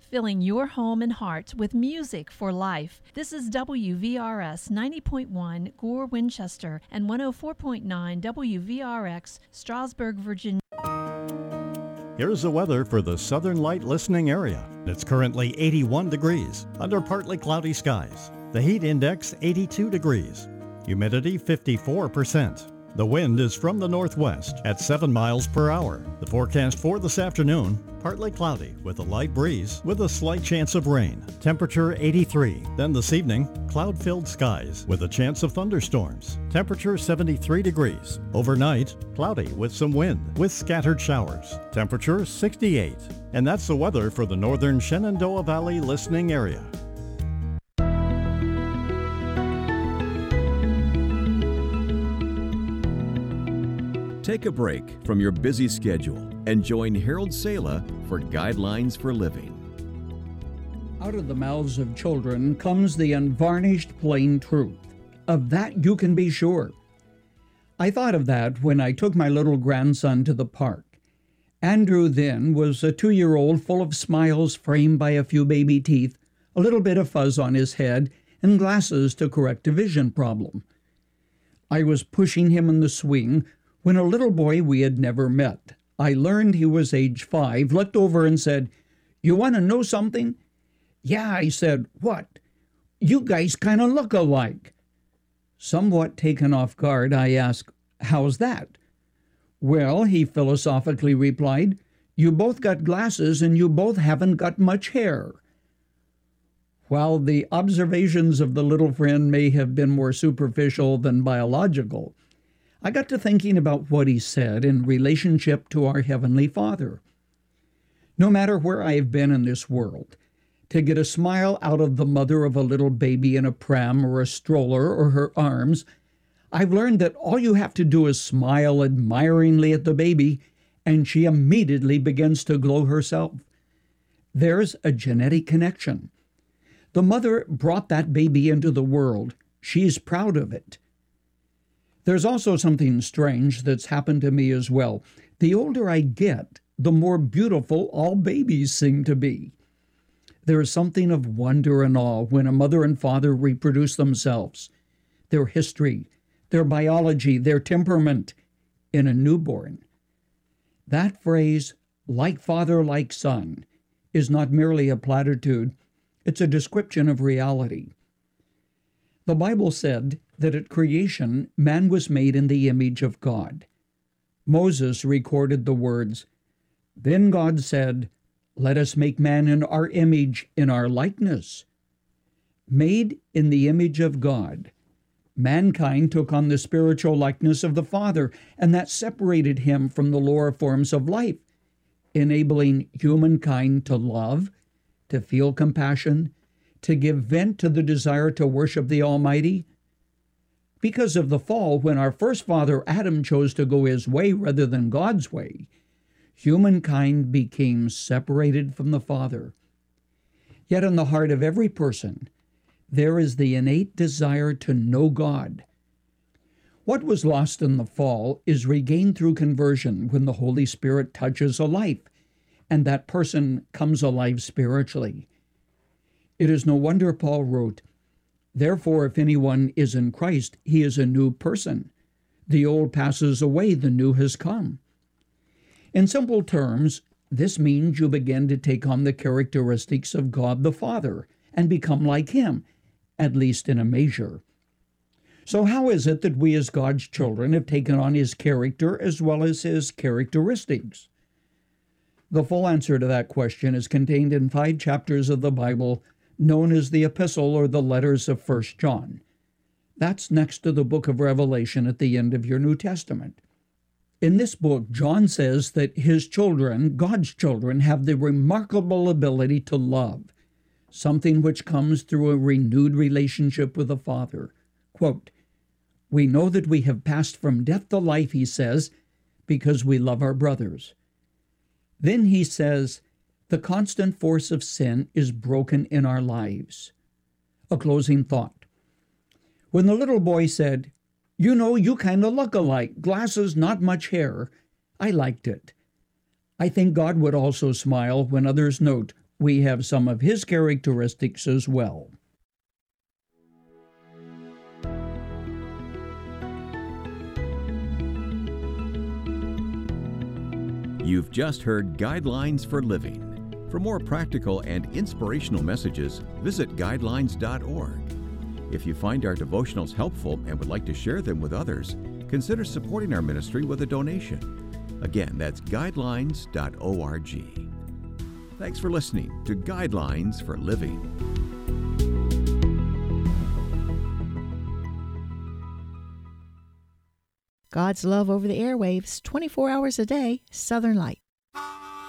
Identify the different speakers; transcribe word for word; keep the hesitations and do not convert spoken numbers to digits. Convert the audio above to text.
Speaker 1: filling your home and heart with music for life. This is W V R S ninety point one Gore, Winchester, and one oh four point nine W V R X, Strasburg, Virginia.
Speaker 2: Here's the weather for the Southern Light listening area. It's currently eighty-one degrees under partly cloudy skies. The heat index eighty-two degrees. Humidity fifty-four percent. The wind is from the northwest at seven miles per hour. The forecast for this afternoon, partly cloudy with a light breeze with a slight chance of rain. Temperature eighty-three. Then this evening, cloud-filled skies with a chance of thunderstorms. Temperature seventy-three degrees. Overnight, cloudy with some wind with scattered showers. Temperature sixty-eight. And that's the weather for the northern Shenandoah Valley listening area.
Speaker 3: Take a break from your busy schedule and join Harold Sala for Guidelines for Living.
Speaker 4: Out of the mouths of children comes the unvarnished plain truth. Of that you can be sure. I thought of that when I took my little grandson to the park. Andrew then was a two-year-old full of smiles framed by a few baby teeth, a little bit of fuzz on his head, and glasses to correct a vision problem. I was pushing him in the swing when a little boy we had never met, I learned he was age five, looked over and said, "You want to know something?" "Yeah," I said. "What?" "You guys kind of look alike." Somewhat taken off guard, I asked, "How's that?" "Well," he philosophically replied, "you both got glasses and you both haven't got much hair." While the observations of the little friend may have been more superficial than biological, I got to thinking about what he said in relationship to our Heavenly Father. No matter where I have been in this world, to get a smile out of the mother of a little baby in a pram or a stroller or her arms, I've learned that all you have to do is smile admiringly at the baby, and she immediately begins to glow herself. There's a genetic connection. The mother brought that baby into the world. She's proud of it. There's also something strange that's happened to me as well. The older I get, the more beautiful all babies seem to be. There is something of wonder and awe when a mother and father reproduce themselves, their history, their biology, their temperament, in a newborn. That phrase, "like father, like son," is not merely a platitude, it's a description of reality. The Bible said that at creation, man was made in the image of God. Moses recorded the words, "Then God said, 'Let us make man in our image, in our likeness.'" Made in the image of God, mankind took on the spiritual likeness of the Father, and that separated him from the lower forms of life, enabling humankind to love, to feel compassion, to give vent to the desire to worship the Almighty. Because of the fall, when our first father Adam chose to go his way rather than God's way, humankind became separated from the Father. Yet in the heart of every person, there is the innate desire to know God. What was lost in the fall is regained through conversion when the Holy Spirit touches a life, and that person comes alive spiritually. It is no wonder Paul wrote, "Therefore, if anyone is in Christ, he is a new person. The old passes away, the new has come." In simple terms, this means you begin to take on the characteristics of God the Father and become like Him, at least in a measure. So how is it that we as God's children have taken on His character as well as His characteristics? The full answer to that question is contained in five chapters of the Bible known as the Epistle or the Letters of First John. That's next to the book of Revelation at the end of your New Testament. In this book, John says that his children, God's children, have the remarkable ability to love, something which comes through a renewed relationship with the Father. Quote, "We know that we have passed from death to life," he says, "because we love our brothers." Then he says, "The constant force of sin is broken in our lives." A closing thought. When the little boy said, "You know, you kind of look alike, glasses, not much hair," I liked it. I think God would also smile when others note we have some of his characteristics as well.
Speaker 3: You've just heard Guidelines for Living. For more practical and inspirational messages, visit guidelines dot org. If you find our devotionals helpful and would like to share them with others, consider supporting our ministry with a donation. Again, that's guidelines dot org. Thanks for listening to Guidelines for Living.
Speaker 5: God's love over the airwaves, twenty-four hours a day, Southern Light.